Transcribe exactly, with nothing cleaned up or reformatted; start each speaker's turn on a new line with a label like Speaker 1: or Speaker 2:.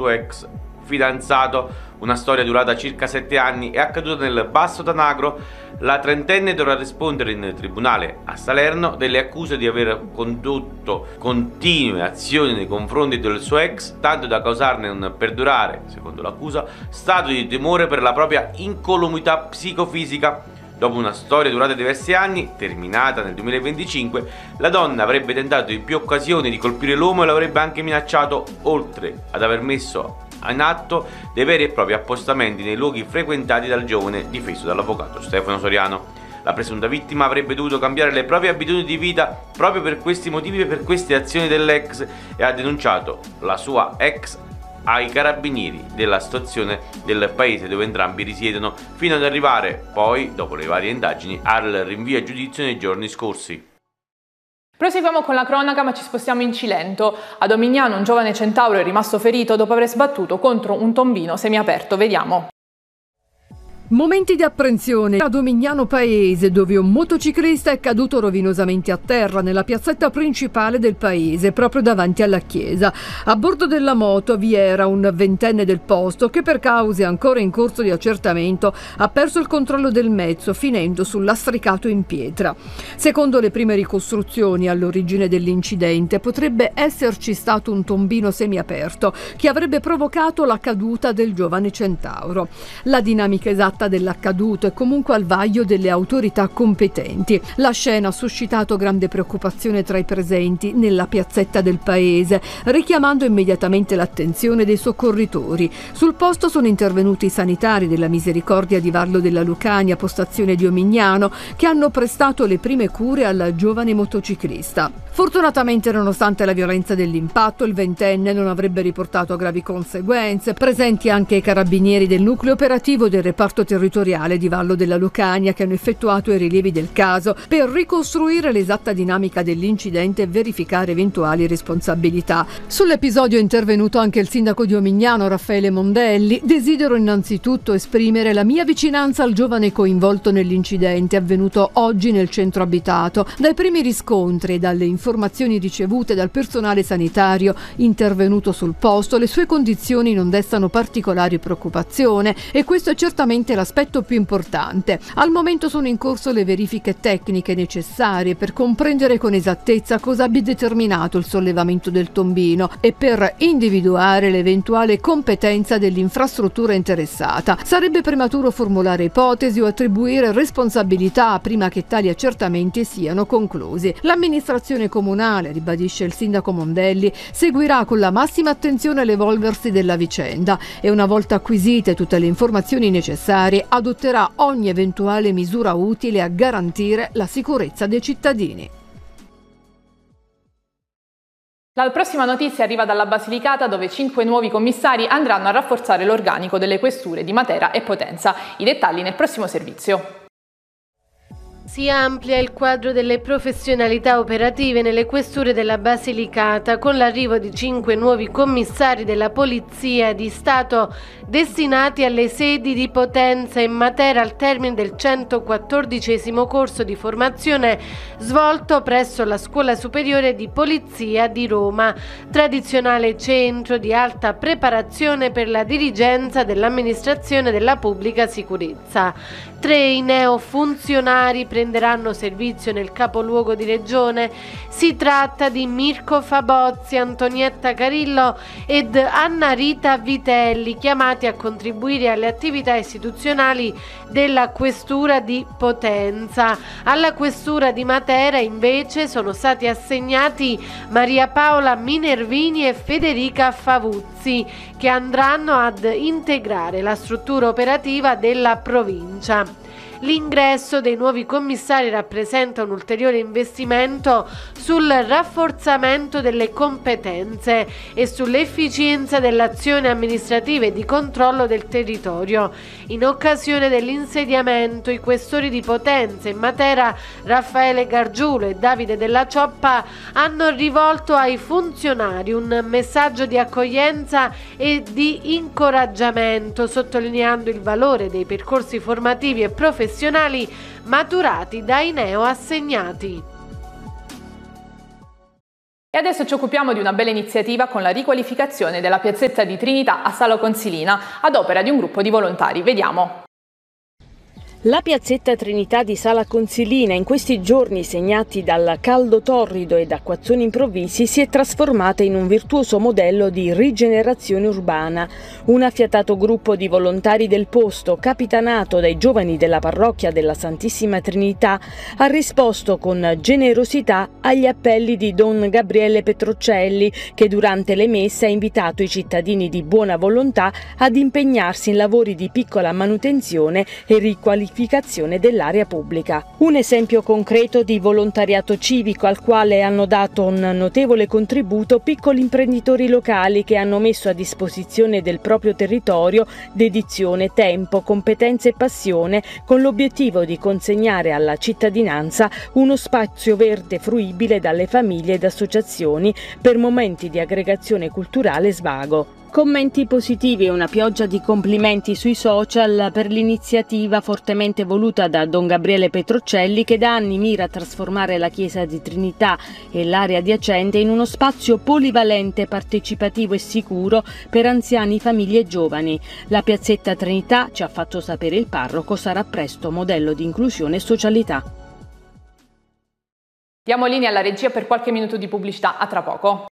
Speaker 1: suo ex fidanzato. Una storia durata circa sette anni è accaduta nel Basso Tanagro. La trentenne dovrà rispondere in tribunale a Salerno delle accuse di aver condotto continue azioni nei confronti del suo ex, tanto da causarne un perdurare, secondo l'accusa, stato di timore per la propria incolumità psicofisica. Dopo una storia durata diversi anni, terminata nel duemilaventicinque, la donna avrebbe tentato in più occasioni di colpire l'uomo e l'avrebbe anche minacciato, oltre ad aver messo in atto dei veri e propri appostamenti nei luoghi frequentati dal giovane difeso dall'avvocato Stefano Soriano. La presunta vittima avrebbe dovuto cambiare le proprie abitudini di vita proprio per questi motivi e per queste azioni dell'ex e ha denunciato la sua ex ai carabinieri della stazione del paese dove entrambi risiedono, fino ad arrivare poi, dopo le varie indagini, al rinvio a giudizio nei giorni scorsi.
Speaker 2: Proseguiamo con la cronaca, ma ci spostiamo in Cilento. A Domignano un giovane centauro è rimasto ferito dopo aver sbattuto contro un tombino semiaperto. Vediamo.
Speaker 3: Momenti di apprensione a Domignano Paese, dove un motociclista è caduto rovinosamente a terra nella piazzetta principale del paese, proprio davanti alla chiesa. A bordo della moto vi era un ventenne del posto che, per cause ancora in corso di accertamento, ha perso il controllo del mezzo, finendo sul lastricato in pietra. Secondo le prime ricostruzioni, all'origine dell'incidente potrebbe esserci stato un tombino semiaperto che avrebbe provocato la caduta del giovane centauro. La dinamica esatta dell'accaduto è comunque al vaglio delle autorità competenti. La scena ha suscitato grande preoccupazione tra i presenti nella piazzetta del paese, richiamando immediatamente l'attenzione dei soccorritori. Sul posto sono intervenuti i sanitari della Misericordia di Vallo della Lucania, postazione di Omignano, che hanno prestato le prime cure al giovane motociclista. Fortunatamente, nonostante la violenza dell'impatto, il ventenne non avrebbe riportato gravi conseguenze. Presenti anche i carabinieri del nucleo operativo del reparto territoriale di Vallo della Lucania, che hanno effettuato i rilievi del caso per ricostruire l'esatta dinamica dell'incidente e verificare eventuali responsabilità. Sull'episodio è intervenuto anche il sindaco di Omignano, Raffaele Mondelli. Desidero innanzitutto esprimere la mia vicinanza al giovane coinvolto nell'incidente avvenuto oggi nel centro abitato. Dai primi riscontri e dalle informazioni ricevute dal personale sanitario intervenuto sul posto, le sue condizioni non destano particolari preoccupazione e questo è certamente l'aspetto più importante. Al momento sono in corso le verifiche tecniche necessarie per comprendere con esattezza cosa abbia determinato il sollevamento del tombino e per individuare l'eventuale competenza dell'infrastruttura interessata. Sarebbe prematuro formulare ipotesi o attribuire responsabilità prima che tali accertamenti siano conclusi. L'amministrazione comunale, ribadisce il sindaco Mondelli, seguirà con la massima attenzione l'evolversi della vicenda e, una volta acquisite tutte le informazioni necessarie, adotterà ogni eventuale misura utile a garantire la sicurezza dei cittadini.
Speaker 2: La prossima notizia arriva dalla Basilicata, dove cinque nuovi commissari andranno a rafforzare l'organico delle questure di Matera e Potenza. I dettagli nel prossimo servizio.
Speaker 4: Si amplia il quadro delle professionalità operative nelle questure della Basilicata con l'arrivo di cinque nuovi commissari della Polizia di Stato destinati alle sedi di Potenza e Matera al termine del centoquattordicesimo corso di formazione svolto presso la Scuola Superiore di Polizia di Roma, tradizionale centro di alta preparazione per la dirigenza dell'amministrazione della pubblica sicurezza. Tre i neofunzionari prenderanno servizio nel capoluogo di regione. Si tratta di Mirko Fabozzi, Antonietta Carillo ed Anna Rita Vitelli, chiamati a contribuire alle attività istituzionali della Questura di Potenza. Alla Questura di Matera invece sono stati assegnati Maria Paola Minervini e Federica Favuzzi, che andranno ad integrare la struttura operativa della provincia. L'ingresso dei nuovi commissari rappresenta un ulteriore investimento sul rafforzamento delle competenze e sull'efficienza dell'azione amministrativa e di controllo del territorio. In occasione dell'insediamento, i questori di Potenza e Matera, Raffaele Gargiulo e Davide Della Cioppa, hanno rivolto ai funzionari un messaggio di accoglienza e di incoraggiamento, sottolineando il valore dei percorsi formativi e professionali maturati dai neo assegnati.
Speaker 2: E adesso ci occupiamo di una bella iniziativa con la riqualificazione della piazzetta di Trinità a Sala Consilina, ad opera di un gruppo di volontari. Vediamo.
Speaker 5: La piazzetta Trinità di Sala Consilina, in questi giorni segnati dal caldo torrido ed acquazzoni improvvisi, si è trasformata in un virtuoso modello di rigenerazione urbana. Un affiatato gruppo di volontari del posto, capitanato dai giovani della parrocchia della Santissima Trinità, ha risposto con generosità agli appelli di Don Gabriele Petrocelli, che durante le messe ha invitato i cittadini di buona volontà ad impegnarsi in lavori di piccola manutenzione e riqualificazione dell'area pubblica. Un esempio concreto di volontariato civico al quale hanno dato un notevole contributo piccoli imprenditori locali che hanno messo a disposizione del proprio territorio dedizione, tempo, competenze e passione, con l'obiettivo di consegnare alla cittadinanza uno spazio verde fruibile dalle famiglie ed associazioni per momenti di aggregazione culturale e svago. Commenti positivi e una pioggia di complimenti sui social per l'iniziativa fortemente voluta da Don Gabriele Petrocelli, che da anni mira a trasformare la chiesa di Trinità e l'area adiacente in uno spazio polivalente, partecipativo e sicuro per anziani, famiglie e giovani. La piazzetta Trinità, ci ha fatto sapere il parroco, sarà presto modello di inclusione e socialità.
Speaker 2: Diamo linea alla regia per qualche minuto di pubblicità, a tra poco.